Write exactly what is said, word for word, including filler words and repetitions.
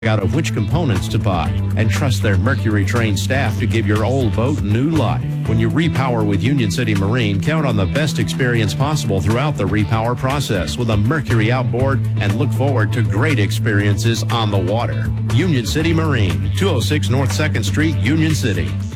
out of which components to buy, and trust their Mercury-trained staff to give your old boat new life. When you repower with Union City Marine, count on the best experience possible throughout the repower process with a Mercury outboard, and look forward to great experiences on the water. Union City Marine, two oh six North second Street, Union City.